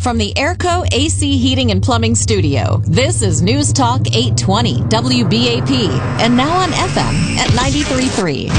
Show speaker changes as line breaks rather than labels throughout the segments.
From the Airco AC Heating and Plumbing Studio, this is News Talk 820 WBAP, and now on FM at 93.3.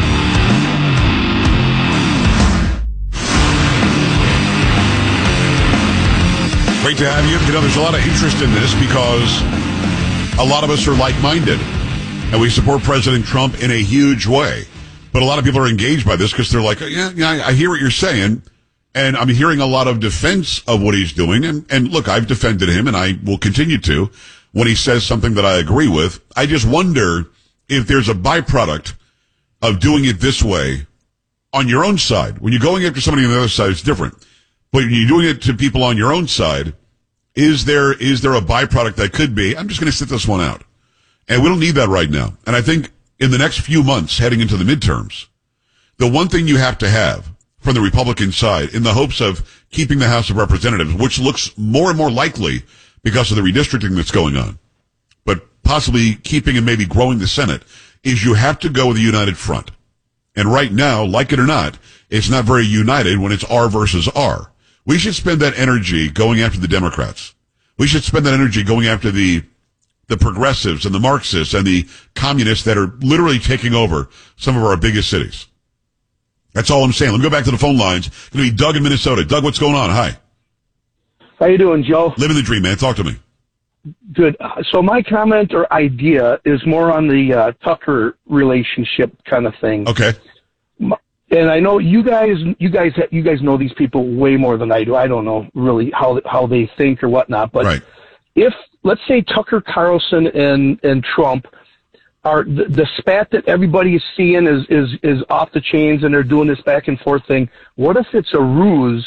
Great to have you. You know, there's a lot of interest in this because a lot of us are like-minded, and we support President Trump in a huge way. But a lot of people are engaged by this because they're like, yeah, I hear what you're saying, and I'm hearing a lot of defense of what he's doing. And look, I've defended him, and I will continue to when he says something that I agree with. I just wonder if there's a byproduct of doing it this way on your own side. When you're going after somebody on the other side, it's different. But when you're doing it to people on your own side, is there a byproduct that could be, I'm just going to sit this one out. And we don't need that right now. And I think in the next few months, heading into the midterms, the one thing you have to have from the Republican side, in the hopes of keeping the House of Representatives, which looks more and more likely because of the redistricting that's going on, but possibly keeping and maybe growing the Senate, is you have to go with a united front. And right now, like it or not, it's not very united when it's R versus R. We should spend that energy going after the Democrats. We should spend that energy going after the progressives and the Marxists and the communists that are literally taking over some of our biggest cities. That's all I'm saying. Let me go back to the phone lines. It's going to be Doug in Minnesota. Doug, what's going on? Hi.
How you doing, Joe?
Living the dream, man. Talk to me.
Good. So my comment or idea is more on the Tucker relationship kind of thing.
Okay.
And I know you guys know these people way more than I do. I don't know really how they think or whatnot. But
right.
If, let's say, Tucker Carlson and Trump are the spat that everybody is seeing is off the chains, and they're doing this back and forth thing. What if it's a ruse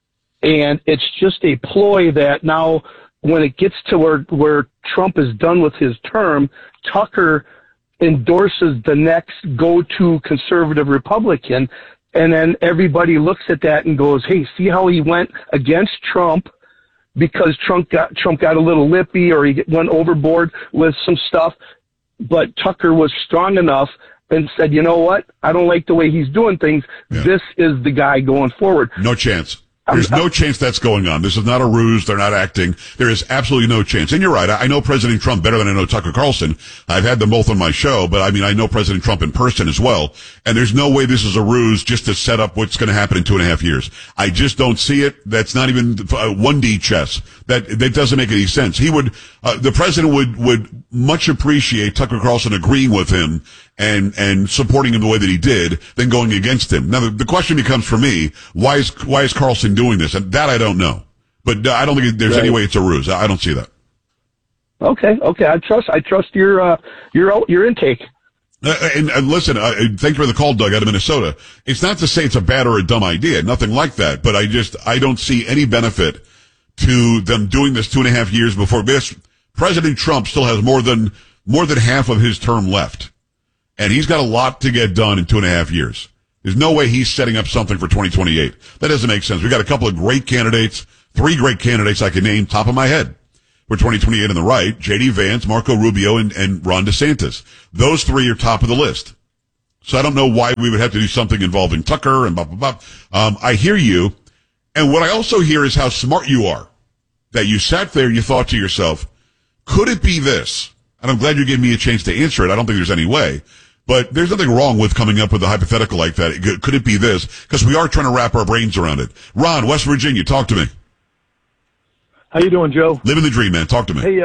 and it's just a ploy that now when it gets to where Trump is done with his term, Tucker endorses the next go-to conservative Republican, and then everybody looks at that and goes, hey, see how he went against Trump because Trump got a little lippy or he went overboard with some stuff, but Tucker was strong enough and said, you know what, I don't like the way he's doing things. Yeah. This is the guy going forward.
No chance. There's no chance that's going on. This is not a ruse. They're not acting. There is absolutely no chance. And you're right. I know President Trump better than I know Tucker Carlson. I've had them both on my show, but I mean, I know President Trump in person as well. And there's no way this is a ruse just to set up what's going to happen in 2.5 years. I just don't see it. That's not even 1D chess. That doesn't make any sense. The president would much appreciate Tucker Carlson agreeing with him and supporting him the way that he did than going against him. Now, the question becomes for me, why is Carlson doing this? And that I don't know. But I don't think there's any way it's a ruse. I don't see that.
Okay. I trust your intake.
And listen, thank you for the call, Doug, out of Minnesota. It's not to say it's a bad or a dumb idea. Nothing like that. But I don't see any benefit to them doing this 2.5 years before this. President Trump still has more than half of his term left. And he's got a lot to get done in 2.5 years. There's no way he's setting up something for 2028. That doesn't make sense. We got a couple of great candidates, 3 great candidates I can name top of my head for 2028 on the right, J.D. Vance, Marco Rubio, and Ron DeSantis. Those 3 are top of the list. So I don't know why we would have to do something involving Tucker and blah, blah, blah. I hear you. And what I also hear is how smart you are, that you sat there and you thought to yourself, could it be this? And I'm glad you gave me a chance to answer it. I don't think there's any way. But there's nothing wrong with coming up with a hypothetical like that. Could it be this? Because we are trying to wrap our brains around it. Ron, West Virginia, talk to me.
How you doing, Joe?
Living the dream, man. Talk to me.
Hey,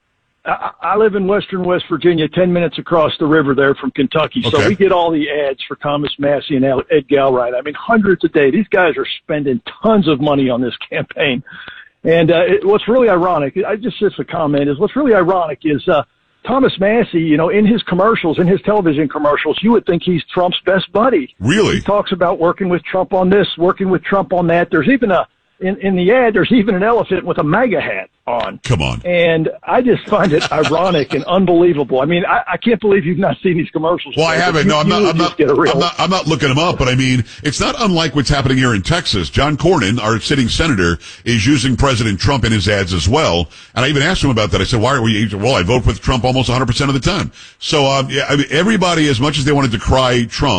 I live in western West Virginia, 10 minutes across the river there from Kentucky. Okay. So we get all the ads for Thomas Massie and Ed Galbraith. I mean, hundreds a day. These guys are spending tons of money on this campaign. And what's really ironic, just a comment, is what's really ironic is Thomas Massie, in his commercials, in his television commercials, you would think he's Trump's best buddy.
Really?
He talks about working with Trump on this, working with Trump on that. There's even in the ad, there's even an elephant with a MAGA hat on.
Come on.
And I just find it ironic and unbelievable. I mean, I can't believe you've not seen these commercials.
Well, I haven't. No, I'm not looking them up, but I mean, it's not unlike what's happening here in Texas. John Cornyn, our sitting senator, is using President Trump in his ads as well. And I even asked him about that. I said, why are we, well, I vote with Trump almost 100% of the time. So, I mean, everybody, as much as they wanted to cry Trump,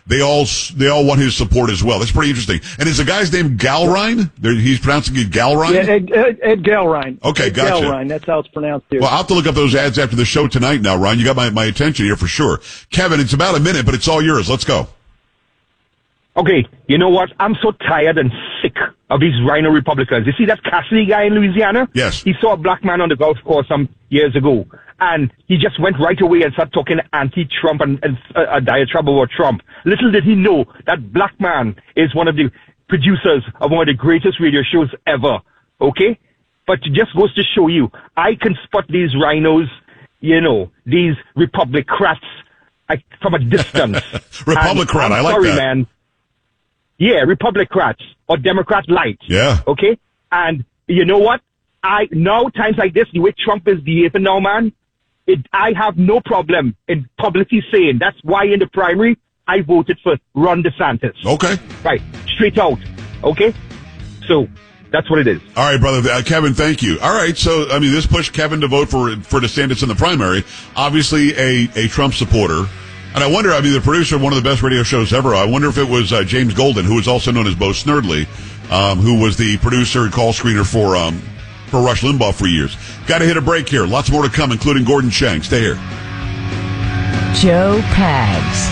they all want his support as well. That's pretty interesting. And is the guy's name Gallrein? He's pronouncing it Gallrein?
Yeah, Ed Gallrein.
Okay,
Ed
gotcha.
Gallrein, that's how it's pronounced here.
Well, I'll have to look up those ads after the show tonight now, Ryan. You got my attention here for sure. Kevin, it's about a minute, but it's all yours. Let's go.
Okay, you know what? I'm so tired and sick of these rhino Republicans. You see that Cassidy guy in Louisiana?
Yes.
He saw a black man on the golf course some years ago, and he just went right away and started talking anti-Trump and a diatribe about Trump. Little did he know that black man is one of the producers of one of the greatest radio shows ever, okay? But it just goes to show you, I can spot these rhinos, these Republicrats from a distance.
Republicrat, I like
sorry,
that.
Man. Yeah, Republicrats or Democrat light.
Yeah.
Okay? And you know what? Now, times like this, the way Trump is behaving now, man, I have no problem in publicly saying that's why in the primary, I voted for Ron DeSantis.
Okay.
Right. Straight out. Okay? So, that's what it is.
All right, brother. Kevin, thank you. All right, so, this pushed Kevin to vote for DeSantis in the primary. Obviously a Trump supporter. And I wonder, the producer of one of the best radio shows ever, I wonder if it was James Golden, who was also known as Bo Snerdley, who was the producer and call screener for Rush Limbaugh for years. Got to hit a break here. Lots more to come, including Gordon Chang. Stay here.
Joe Pags.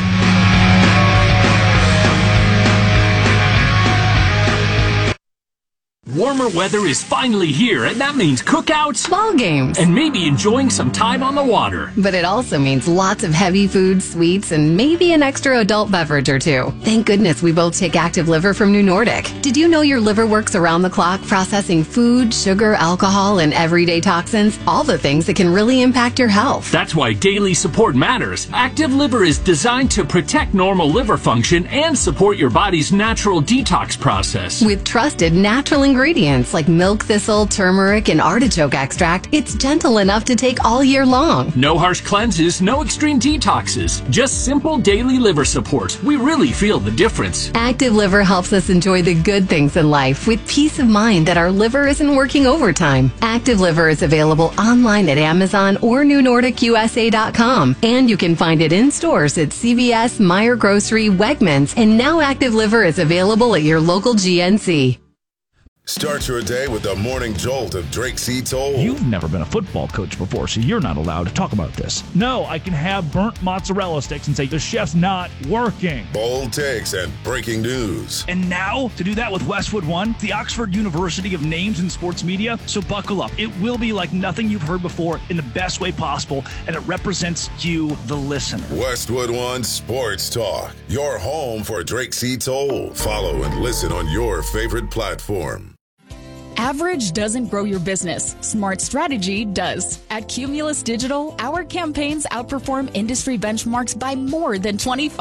Warmer weather is finally here, and that means cookouts,
Ball games,
and maybe enjoying some time on the water.
But it also means lots of heavy foods, sweets, and maybe an extra adult beverage or two. Thank goodness we both take Active Liver from New Nordic. Did you know your liver works around the clock processing food, sugar, alcohol, and everyday toxins? All the things that can really impact your health.
That's why daily support matters. Active Liver is designed to protect normal liver function and support your body's natural detox process.
With trusted natural ingredients like milk thistle, turmeric, and artichoke extract, it's gentle enough to take all year long.
No harsh cleanses, no extreme detoxes, just simple daily liver support. We really feel the difference.
Active Liver helps us enjoy the good things in life with peace of mind that our liver isn't working overtime. Active Liver is available online at Amazon or NewNordicUSA.com, and you can find it in stores at CVS, Meijer Grocery, Wegmans, and now Active Liver is available at your local GNC.
Start your day with the morning jolt of Drake C. Toll.
You've never been a football coach before, so you're not allowed to talk about this. No, I can have burnt mozzarella sticks and say the chef's not working.
Bold takes and breaking news.
And now, to do that with Westwood One, the Oxford University of Names in Sports Media. So buckle up. It will be like nothing you've heard before in the best way possible, and it represents you, the listener.
Westwood One Sports Talk, your home for Drake C. Toll. Follow and listen on your favorite platform.
Average doesn't grow your business. Smart strategy does. At Cumulus Digital, our campaigns outperform industry benchmarks by more than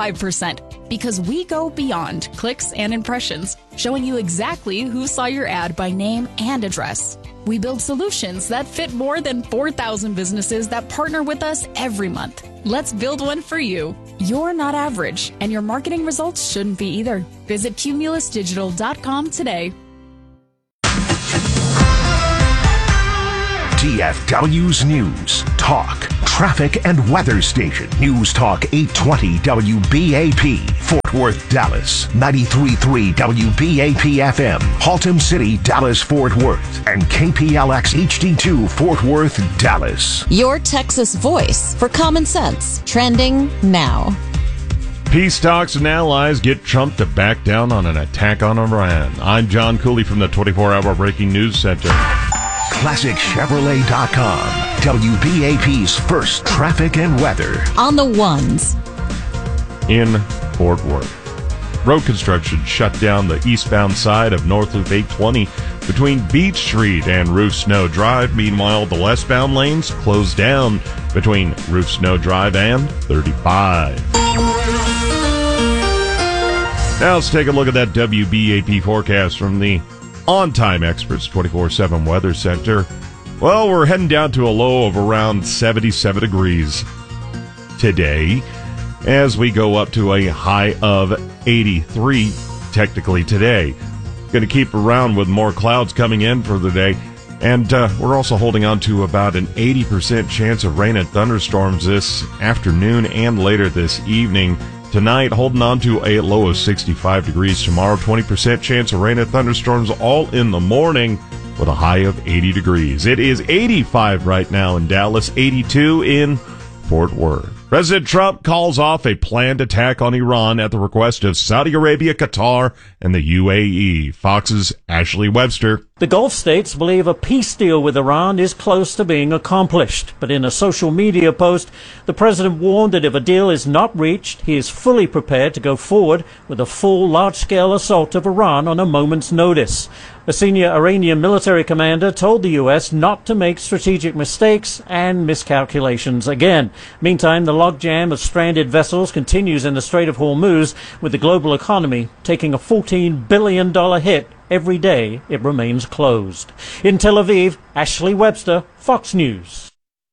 25% because we go beyond clicks and impressions, showing you exactly who saw your ad by name and address. We build solutions that fit more than 4,000 businesses that partner with us every month. Let's build one for you. You're not average, and your marketing results shouldn't be either. Visit cumulusdigital.com today.
DFW's News, Talk, Traffic and Weather Station. News Talk 820 WBAP, Fort Worth, Dallas. 93.3 WBAP FM, Haltom City, Dallas, Fort Worth. And KPLX HD2, Fort Worth, Dallas.
Your Texas voice for common sense. Trending now.
Peace talks and allies get Trump to back down on an attack on Iran. I'm John Cooley from the 24-hour Breaking News Center.
ClassicChevrolet.com, WBAP's first traffic and weather.
On the ones.
In Fort Worth. Road construction shut down the eastbound side of North Loop 820 between Beach Street and Roof Snow Drive. Meanwhile, the westbound lanes closed down between Roof Snow Drive and 35. Now let's take a look at that WBAP forecast from the On-Time Experts 24/7 Weather Center. Well, we're heading down to a low of around 77 degrees today as we go up to a high of 83 technically today. Going to keep around with more clouds coming in for the day. And we're also holding on to about an 80% chance of rain and thunderstorms this afternoon and later this evening. Tonight, holding on to a low of 65 degrees. Tomorrow, 20% chance of rain and thunderstorms all in the morning with a high of 80 degrees. It is 85 right now in Dallas, 82 in Fort Worth. President Trump calls off a planned attack on Iran at the request of Saudi Arabia, Qatar, and the UAE. Fox's Ashley Webster.
The Gulf states believe a peace deal with Iran is close to being accomplished. But in a social media post, the president warned that if a deal is not reached, he is fully prepared to go forward with a full large-scale assault of Iran on a moment's notice. A senior Iranian military commander told the U.S. not to make strategic mistakes and miscalculations again. Meantime, the logjam of stranded vessels continues in the Strait of Hormuz, with the global economy taking a $14 billion hit every day it remains closed. In Tel Aviv, Ashley Webster, Fox News.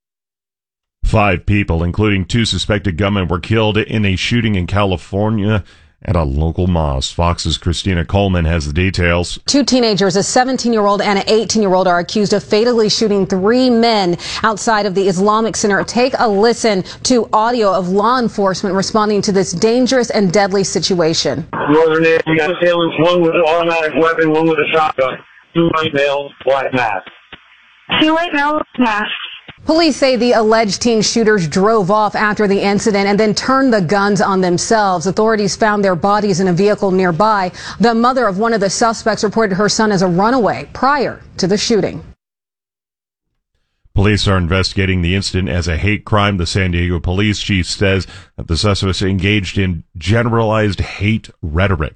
5 people, including 2 suspected gunmen, were killed in a shooting in California at a local mosque. Fox's Christina Coleman has the details.
2 teenagers, a 17-year-old and an 18-year-old, are accused of fatally shooting 3 men outside of the Islamic Center. Take a listen to audio of law enforcement responding to this dangerous and deadly situation.
Northern area assailants, one with an automatic weapon, one with a shotgun. 2 white males, black masks.
2 white males, masks. Police say the alleged teen shooters drove off after the incident and then turned the guns on themselves. Authorities found their bodies in a vehicle nearby. The mother of one of the suspects reported her son as a runaway prior to the shooting.
Police are investigating the incident as a hate crime. The San Diego police chief says that the suspects engaged in generalized hate rhetoric.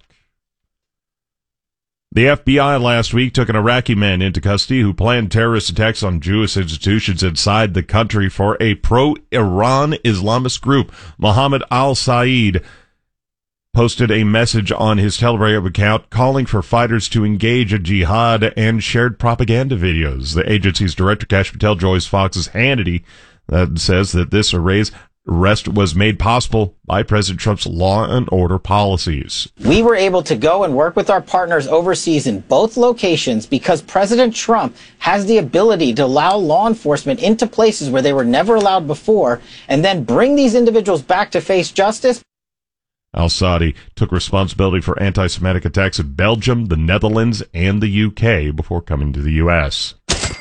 The FBI last week took an Iraqi man into custody who planned terrorist attacks on Jewish institutions inside the country for a pro-Iran Islamist group. Mohammed al-Said posted a message on his Telegram account calling for fighters to engage in jihad and shared propaganda videos. The agency's director, Kash Patel, joins Fox's Hannity, that says that this arrest was made possible by President Trump's law and order policies.
We were able to go and work with our partners overseas in both locations because President Trump has the ability to allow law enforcement into places where they were never allowed before and then bring these individuals back to face justice.
Al-Sadi took responsibility for anti-Semitic attacks in Belgium, the Netherlands, and the UK before coming to the U.S.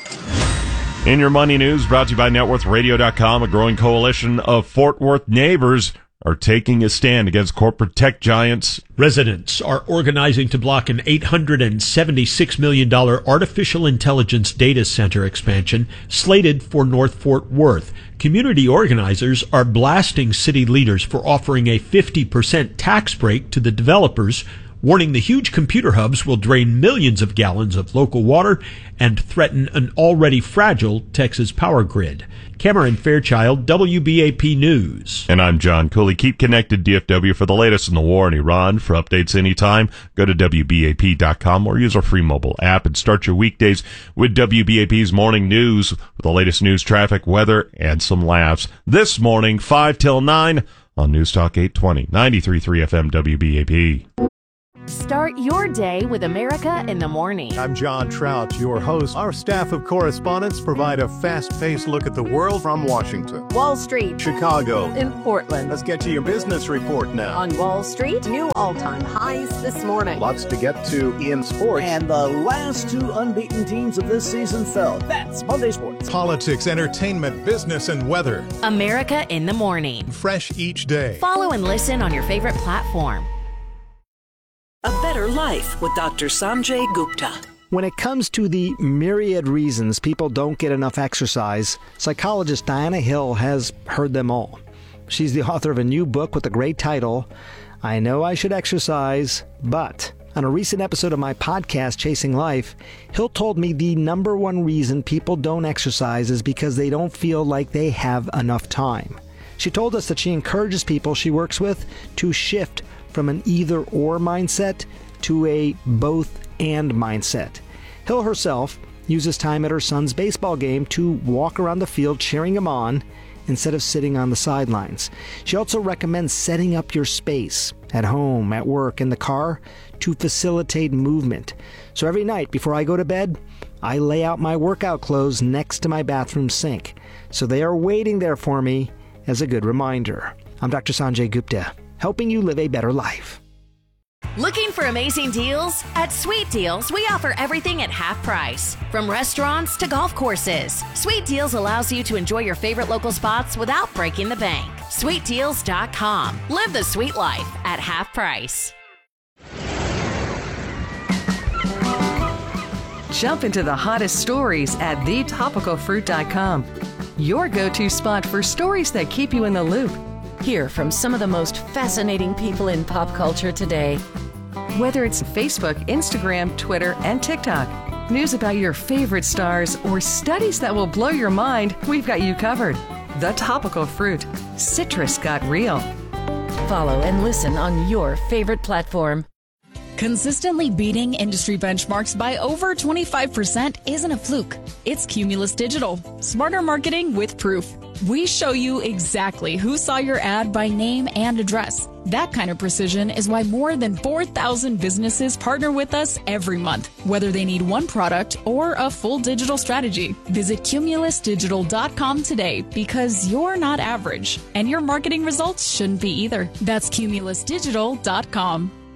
In your money news, brought to you by NetworthRadio.com, a growing coalition of Fort Worth neighbors are taking a stand against corporate tech giants.
Residents are organizing to block an $876 million artificial intelligence data center expansion slated for North Fort Worth. Community organizers are blasting city leaders for offering a 50% tax break to the developers, warning the huge computer hubs will drain millions of gallons of local water and threaten an already fragile Texas power grid. Cameron Fairchild, WBAP News.
And I'm John Cooley. Keep connected, DFW, for the latest in the war in Iran. For updates anytime, go to WBAP.com or use our free mobile app and start your weekdays with WBAP's morning news with the latest news, traffic, weather, and some laughs. This morning, 5 till 9 on News Talk 820, 93.3 FM WBAP.
Start your day with America in the Morning.
I'm John Trout, your host. Our staff of correspondents provide a fast-paced look at the world from Washington,
Wall Street,
Chicago,
in Portland.
Let's get to your business report now.
On Wall Street, new all-time highs this morning.
Lots to get to in sports.
And the last 2 unbeaten teams of this season fell. That's Monday Sports.
Politics, entertainment, business, and weather.
America in the Morning.
Fresh each day.
Follow and listen on your favorite platform.
A Better Life with Dr. Sanjay Gupta.
When it comes to the myriad reasons people don't get enough exercise, psychologist Diana Hill has heard them all. She's the author of a new book with a great title, I Know I Should Exercise, But. On a recent episode of my podcast, Chasing Life, Hill told me the number one reason people don't exercise is because they don't feel like they have enough time. She told us that she encourages people she works with to shift from an either-or mindset to a both-and mindset. Hill herself uses time at her son's baseball game to walk around the field cheering him on instead of sitting on the sidelines. She also recommends setting up your space at home, at work, in the car to facilitate movement. So every night before I go to bed, I lay out my workout clothes next to my bathroom sink. So they are waiting there for me as a good reminder. I'm Dr. Sanjay Gupta. helping you live a better life.
Looking for amazing deals? At Sweet Deals, we offer everything at half price. From restaurants to golf courses, Sweet Deals allows you to enjoy your favorite local spots without breaking the bank. SweetDeals.com. Live the sweet life at half price.
Jump into the hottest stories at thetopicalfruit.com. Your go-to spot for stories that keep you in the loop. Hear from some of the most fascinating people in pop culture today. Whether it's Facebook, Instagram, Twitter, and TikTok, news about your favorite stars, or studies that will blow your mind, we've got you covered. The Topical Fruit. Citrus got real. Follow and listen on your favorite platform.
Consistently beating industry benchmarks by over 25% isn't a fluke. It's Cumulus Digital. Smarter marketing with proof. We show you exactly who saw your ad by name and address. That kind of precision is why more than 4,000 businesses partner with us every month, whether they need one product or a full digital strategy. Visit cumulusdigital.com today because you're not average, and your marketing results shouldn't be either. That's cumulusdigital.com.